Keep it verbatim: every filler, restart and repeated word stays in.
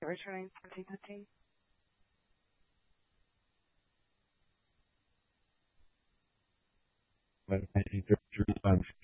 Returning fourteen fifteen. But I think they're through on